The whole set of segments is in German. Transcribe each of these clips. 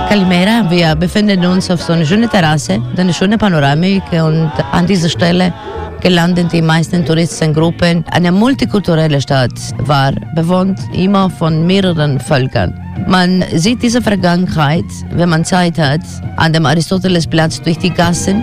Kalimera, wir befinden uns auf so einer schönen Terrasse, eine schöne Panoramik und an dieser Stelle gelanden die meisten Touristengruppen. Eine multikulturelle Stadt war bewohnt immer von mehreren Völkern. Man sieht diese Vergangenheit, wenn man Zeit hat, an dem Aristotelesplatz durch die Gassen.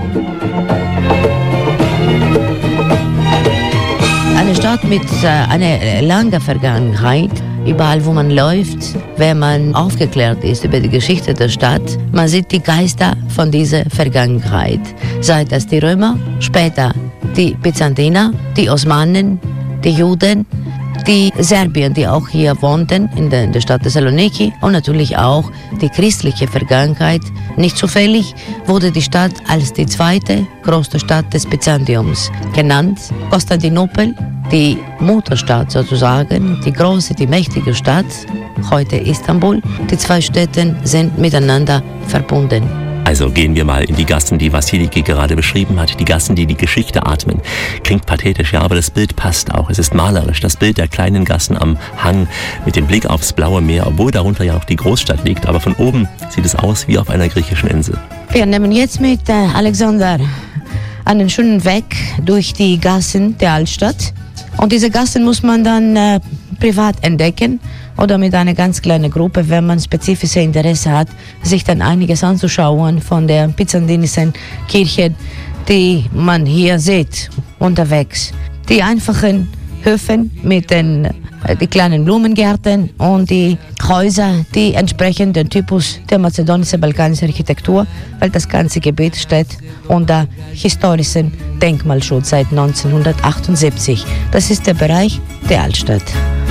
Eine Stadt mit einer langen Vergangenheit. Überall, wo man läuft, wenn man aufgeklärt ist über die Geschichte der Stadt, man sieht die Geister von dieser Vergangenheit. Sei das die Römer, später die Byzantiner, die Osmanen, die Juden, die Serbier, die auch hier wohnten in der Stadt Thessaloniki und natürlich auch die christliche Vergangenheit. Nicht zufällig wurde die Stadt als die zweite größte Stadt des Byzantiums genannt. Konstantinopel, die Mutterstadt sozusagen, die große, die mächtige Stadt, heute Istanbul. Die zwei Städte sind miteinander verbunden. Also gehen wir mal in die Gassen, die Wassiliki gerade beschrieben hat. Die Gassen, die die Geschichte atmen. Klingt pathetisch, ja, aber das Bild passt auch. Es ist malerisch. Das Bild der kleinen Gassen am Hang mit dem Blick aufs blaue Meer, obwohl darunter ja auch die Großstadt liegt. Aber von oben sieht es aus wie auf einer griechischen Insel. Wir nehmen jetzt mit Alexander einen schönen Weg durch die Gassen der Altstadt. Und diese Gassen muss man dann privat entdecken oder mit einer ganz kleinen Gruppe, wenn man spezifische Interesse hat, sich dann einiges anzuschauen von der byzantinischen Kirche, die man hier sieht unterwegs. Die einfachen Höfe mit die kleinen Blumengärten und die Häuser, die entsprechen dem Typus der mazedonisch-balkanischen Architektur, weil das ganze Gebiet steht unter historischem Denkmalschutz seit 1978. Das ist der Bereich der Altstadt.